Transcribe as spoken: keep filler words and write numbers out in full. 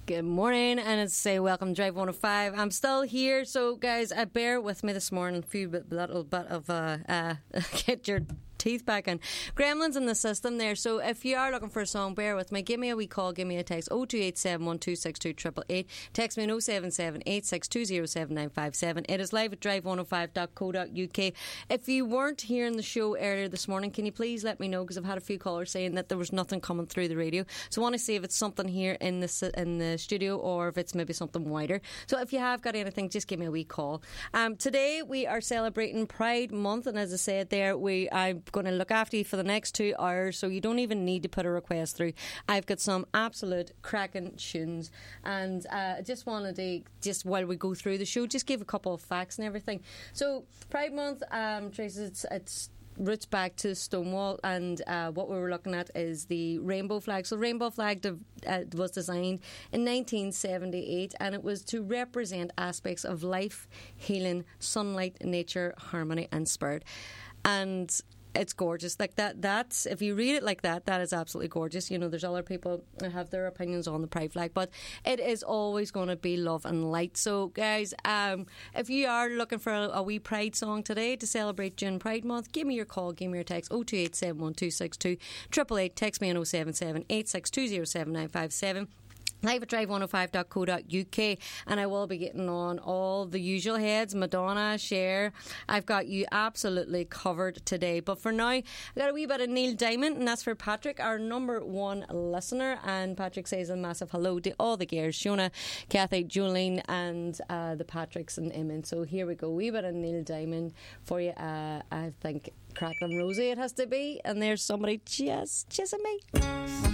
Good morning, and it's say welcome Drive one oh five. I'm still here, so guys, uh, bear with me this morning. A few bit, little bit of uh, uh, get your teeth back in. Gremlins in the system there. So if you are looking for a song, bear with me. Give me a wee call. Give me a text. oh two eight seven one two six two eight eight eight. Text me on oh seven seven eight six two oh seven nine five seven. It is live at drive one oh five dot co dot U K. If you weren't hearing the show earlier this morning, can you please let me know? Because I've had a few callers saying that there was nothing coming through the radio. So I want to see if it's something here in the in the studio or if it's maybe something wider. So if you have got anything, just give me a wee call. Um, today we are celebrating Pride Month, and as I said there, we I'm going to look after you for the next two hours, so you don't even need to put a request through. I've got some absolute cracking tunes, and I uh, just wanted to, just while we go through the show, just give a couple of facts and everything. So Pride Month, um, Trace, it's, it's roots back to Stonewall, and uh, what we were looking at is the rainbow flag. So rainbow flag de- uh, was designed in nineteen seventy-eight, and it was to represent aspects of life, healing, sunlight, nature, harmony and spirit. And it's gorgeous. Like that, that's, if you read it like that, that is absolutely gorgeous. You know, there's other people that have their opinions on the pride flag, but it is always going to be love and light. So guys, um, if you are looking for a, a wee pride song today to celebrate June Pride Month, give me your call, give me your text, oh two eight seven one two six two eight eight eight. Text me on oh seven seven eight six two oh seven nine five seven. Live at drive one oh five dot co dot U K, and I will be getting on all the usual heads. Madonna, Cher, I've got you absolutely covered today. But for now, I've got a wee bit of Neil Diamond, and that's for Patrick, our number one listener. And Patrick says a massive hello to all the girls, Shona, Kathy, Jolene, and uh, the Patricks and Eamon. So here we go, a wee bit of Neil Diamond for you. uh, I think Crackling Rosie it has to be, and there's somebody just chasing me.